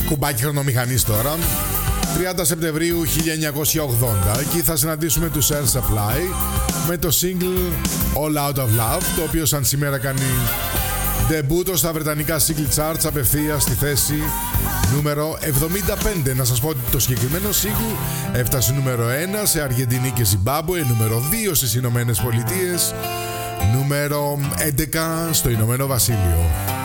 Κουμπάκι χρονομηχανής τώρα. 30 Σεπτεμβρίου 1980. Εκεί θα συναντήσουμε τους Air Supply με το single All Out of Love, το οποίο σαν σήμερα κάνει ντεμπούτο στα βρετανικά single charts απευθείας στη θέση νούμερο 75. Να σας πω ότι το συγκεκριμένο single έφτασε νούμερο 1 σε Αργεντινή και Ζιμπάμπουε, νούμερο 2 στις Ηνωμένες Πολιτείες, νούμερο 11 στο Ηνωμένο Βασίλειο.